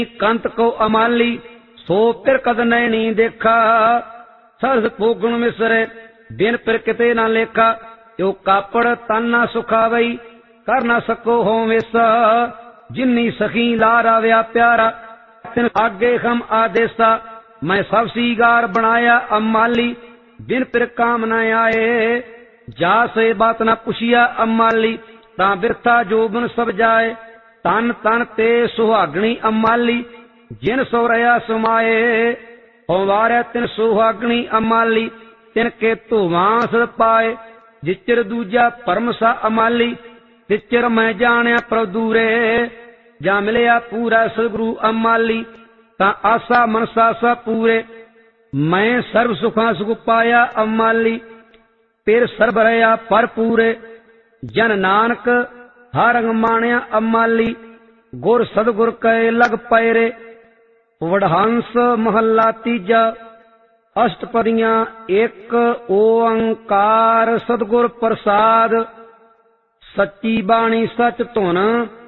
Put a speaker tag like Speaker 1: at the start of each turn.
Speaker 1: कंत को अमाली सो फिर कद नैनी देखा। सरस पोगुण मिसरे बिन फिर किते ना लेखा। यो कापड़ तन ना सुखावई कर ना सको हो वेसा। जिन्नी सखी लारा व्या प्यारा तिन आगे हम आदेसा। मैं सब सीगार बनाया अमाली बिन फिर काम न आए। जा से बात न पुछिया अमाली ता बिरथा जोबन सब जाए। तन तन ते सुहागणी अमाली जिन सो रया समाए। होवारे तिन सुहागणी अमाली तिन के धुआं सद पाए। जिचर दूजा परम सा अमाली तिचर मैं जानिया प्रदूरे। जा मिलिया पूरा सदगुरु अमाली ता आसा मनसा सा पूरे। मैं सर्व सुखा सुख पाया अमाली फिर सर्व रया पर पूरे। जन नानक हर रंग मानिया अमाली गुर सदगुर कै लग पैरे। वडहंस महला तीजा अष्टपदियां एक ओंकार सतगुर प्रसाद। सच्ची बाणी सच धुन